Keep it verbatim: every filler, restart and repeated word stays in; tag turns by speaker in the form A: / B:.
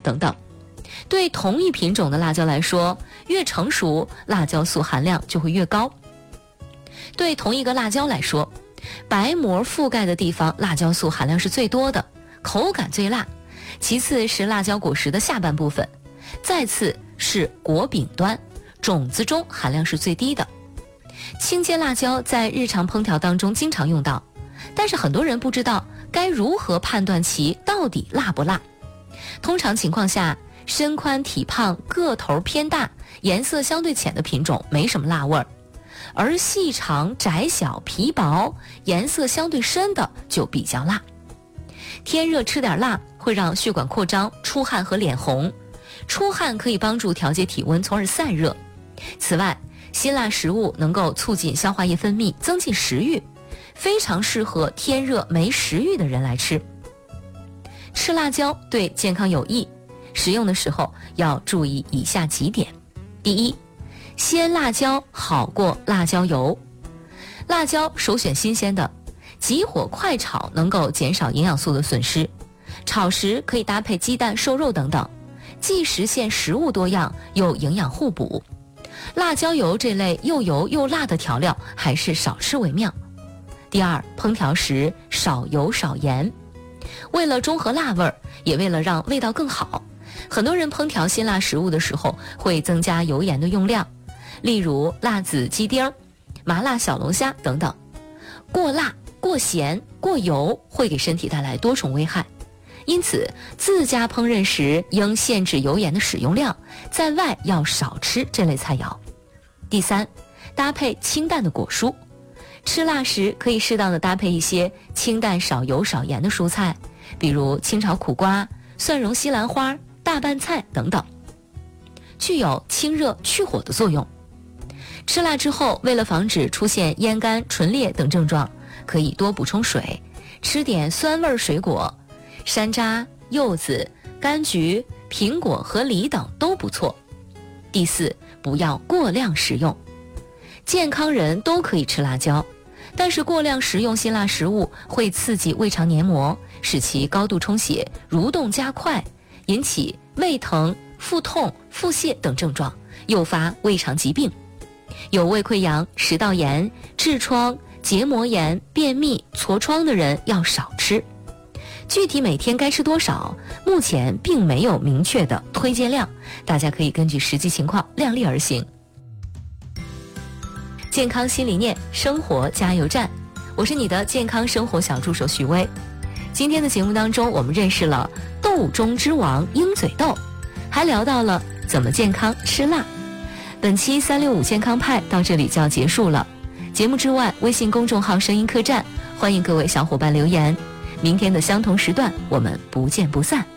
A: 等等。对同一品种的辣椒来说，越成熟，辣椒素含量就会越高。对同一个辣椒来说，白膜覆盖的地方辣椒素含量是最多的，口感最辣，其次是辣椒果实的下半部分，再次是果柄端，种子中含量是最低的。青尖辣椒在日常烹调当中经常用到，但是很多人不知道该如何判断其到底辣不辣。通常情况下，身宽体胖、个头偏大、颜色相对浅的品种没什么辣味儿，而细长、窄小、皮薄、颜色相对深的就比较辣。天热吃点辣会让血管扩张、出汗和脸红，出汗可以帮助调节体温，从而散热。此外，辛辣食物能够促进消化液分泌，增进食欲，非常适合天热没食欲的人来吃。吃辣椒对健康有益，食用的时候要注意以下几点。第一，鲜辣椒好过辣椒油。辣椒首选新鲜的，急火快炒能够减少营养素的损失，炒时可以搭配鸡蛋、瘦肉等等，既实现食物多样又营养互补。辣椒油这类又油又辣的调料还是少吃为妙。第二，烹调时少油少盐。为了中和辣味儿，也为了让味道更好，很多人烹调辛辣食物的时候会增加油盐的用量，例如辣子鸡丁、麻辣小龙虾等等。过辣、过咸、过油会给身体带来多重危害，因此自家烹饪时应限制油盐的使用量，在外要少吃这类菜肴。第三，搭配清淡的果蔬。吃辣时可以适当的搭配一些清淡少油少盐的蔬菜，比如清炒苦瓜、蒜蓉西兰花、大拌菜等等，具有清热去火的作用。吃辣之后，为了防止出现咽干、唇裂等症状，可以多补充水，吃点酸味水果，山楂、柚子、柑橘、苹果和梨等都不错。第四，不要过量食用。健康人都可以吃辣椒，但是过量食用辛辣食物会刺激胃肠黏膜，使其高度充血，蠕动加快，引起胃疼、腹痛、腹泻等症状，诱发胃肠疾病。有胃溃疡、食道炎、痔疮、结膜炎、便秘、痤疮的人要少吃。具体每天该吃多少，目前并没有明确的推荐量，大家可以根据实际情况量力而行。健康新理念，生活加油站，我是你的健康生活小助手许巍。今天的节目当中，我们认识了豆中之王鹰嘴豆，还聊到了怎么健康吃辣。本期三六五健康派到这里就要结束了。节目之外，微信公众号声音客栈，欢迎各位小伙伴留言。明天的相同时段，我们不见不散。